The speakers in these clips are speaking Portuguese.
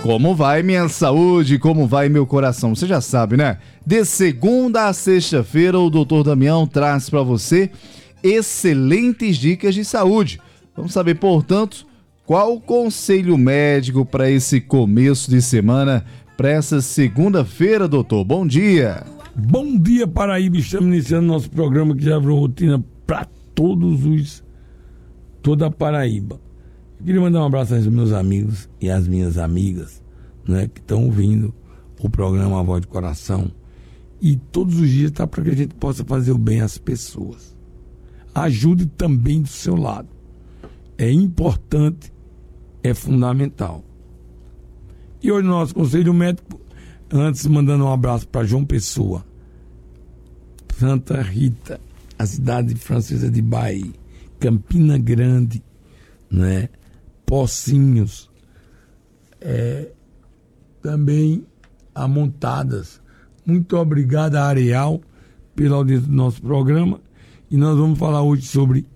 Como vai minha saúde, como vai meu coração? Você já sabe, né? De segunda a sexta-feira, o Dr. Damião traz para você excelentes dicas de saúde. Vamos saber, portanto, qual o conselho médico para esse começo de semana, para essa segunda-feira, doutor? Bom dia. Bom dia, Paraíba. Estamos iniciando nosso programa que já virou rotina para toda a Paraíba. Eu queria mandar um abraço aos meus amigos e às minhas amigas, né, que estão ouvindo o programa A Voz do Coração. E todos os dias para que a gente possa fazer o bem às pessoas. Ajude também do seu lado. É importante, é fundamental. E hoje no nosso conselho médico, antes mandando um abraço para João Pessoa, Santa Rita, a cidade francesa de Bahia, Campina Grande, né? Pocinhos, também Amontadas. Muito obrigado a Areal pela audiência do nosso programa. E nós vamos falar hoje sobre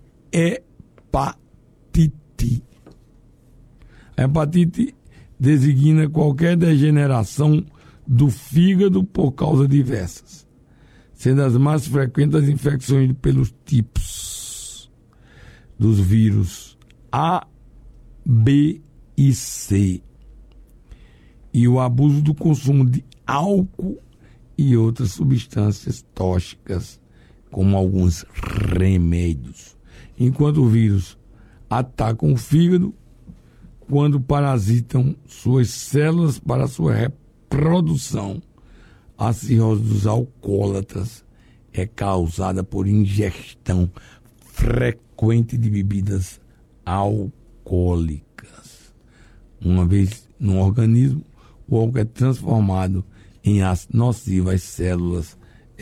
hepatite. A hepatite designa qualquer degeneração do fígado por causas diversas, sendo as mais frequentes as infecções pelos tipos dos vírus A, B e C, e o abuso do consumo de álcool e outras substâncias tóxicas, como alguns remédios. Enquanto o vírus atacam o fígado, quando parasitam suas células para sua reprodução, a cirrose dos alcoólatras é causada por ingestão frequente de bebidas alcoólicas. Uma vez no organismo, o álcool é transformado em ácido nocivo às células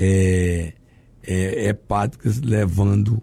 hepáticas, levando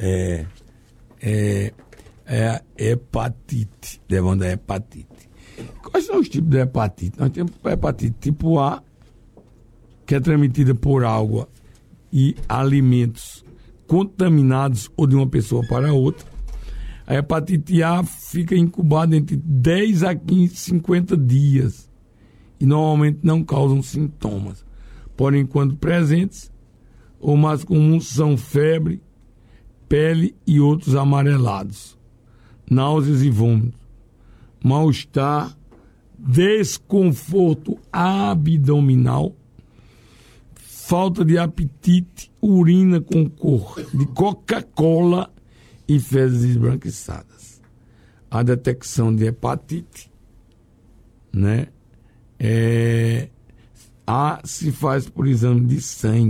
hepatite, levando a hepatite. Quais são os tipos de hepatite? Nós temos a hepatite tipo A, que é transmitida por água e alimentos contaminados ou de uma pessoa para outra. A hepatite A fica incubada entre 10 a 50 dias e normalmente não causam sintomas. Porém, quando presentes, o mais comum são febre, pele e outros amarelados, náuseas e vômitos, mal-estar, desconforto abdominal, falta de apetite, urina com cor de Coca-Cola e fezes esbranquiçadas. A detecção de hepatite, né, se faz por exame de sangue.